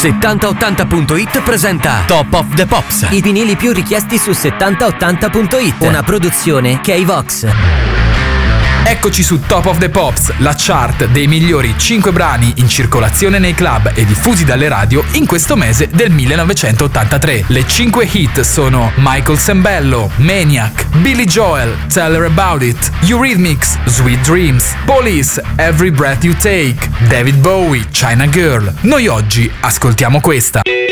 7080.it presenta Top of the Pops. I vinili più richiesti su 7080.it. Una produzione K-Vox. Eccoci su Top of the Pops, la chart dei migliori 5 brani in circolazione nei club e diffusi dalle radio in questo mese del 1983. Le 5 hit sono Michael Sembello, Maniac, Billy Joel, Tell Her About It, Eurythmics, Sweet Dreams, Police, Every Breath You Take, David Bowie, China Girl. Noi oggi ascoltiamo questa.